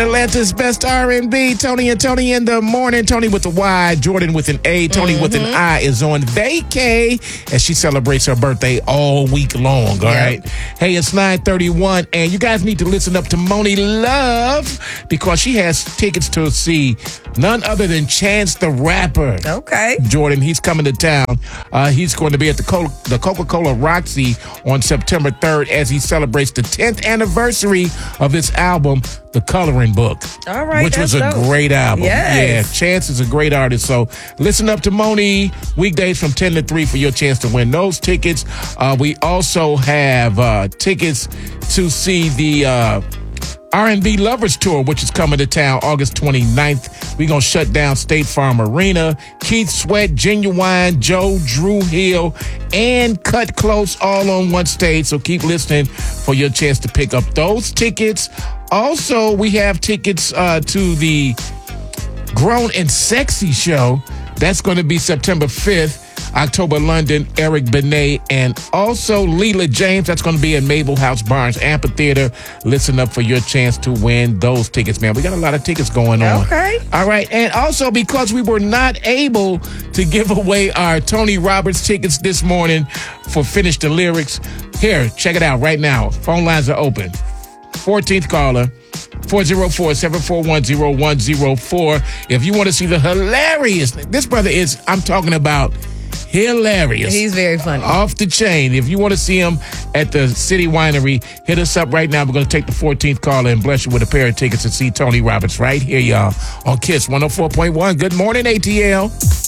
Atlanta's best R&B, Tony and Tony in the morning. Tony with the Y, Jordan with an A, Tony with an I is on vacay as she celebrates her birthday all week long, all right? Hey, it's 9:31, and you guys need to listen up to Monie Love because she has tickets to see none other than Chance the Rapper. Okay. Jordan, he's coming to town. He's going to be at the Coca-Cola Roxy on September 3rd as he celebrates the 10th anniversary of his album, The Coloring Book. All right, which was a dope. great album. Yes. Yeah, Chance is a great artist. So listen up to Monie weekdays from 10 to 3 for your chance to win those tickets. We also have tickets to see the R&B Lovers Tour, which is coming to town August 29th. We're going to shut down State Farm Arena. Keith Sweat, Genuine, Joe, Drew Hill, and Cut Close all on one stage. So keep listening for your chance to pick up those tickets. Also, we have tickets to the Grown and Sexy show. That's going to be September 5th. October, London, Eric Benet, and also Leela James. That's going to be at Mabel House Barnes Amphitheater. Listen up for your chance to win those tickets, man. We got a lot of tickets going on. Okay. All right. And also, because we were not able to give away our Tony Roberts tickets this morning for Finish the Lyrics, here, check it out right now. Phone lines are open. 14th caller, 404-741-0104. If you want to see the hilarious, this brother is, I'm talking about hilarious. He's very funny. Off the chain. If you want to see him at the City Winery, hit us up right now. We're going to take the 14th caller and bless you with a pair of tickets to see Tony Roberts right here, y'all, on KISS 104.1. Good morning, ATL.